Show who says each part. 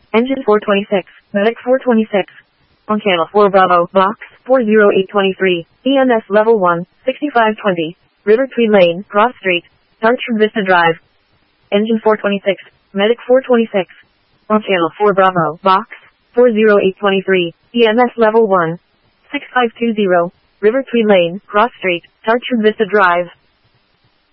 Speaker 1: Engine 426, Medic 426. On channel 4 Bravo, box 40823, EMS level 1, 6520, River Tree Lane, Cross Street, Tartram Vista Drive. Engine 426, Medic 426. On channel 4 Bravo, box 40823, EMS level 1, 6520, River Tree Lane, Cross Street, Tartram Vista Drive.